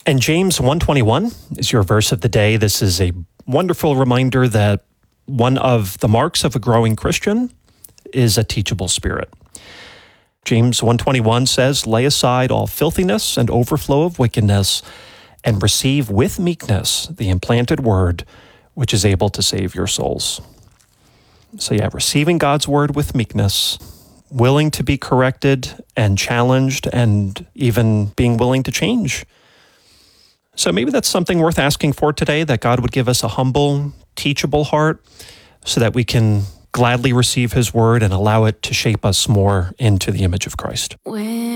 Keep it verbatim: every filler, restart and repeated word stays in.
And James one twenty-one is your verse of the day. This is a wonderful reminder that one of the marks of a growing Christian is a teachable spirit. James one twenty-one says, "Lay aside all filthiness and overflow of wickedness, and receive with meekness the implanted word, which is able to save your souls." So yeah, receiving God's word with meekness, willing to be corrected and challenged, and even being willing to change. So maybe that's something worth asking for today, that God would give us a humble, teachable heart so that we can gladly receive his word and allow it to shape us more into the image of Christ. When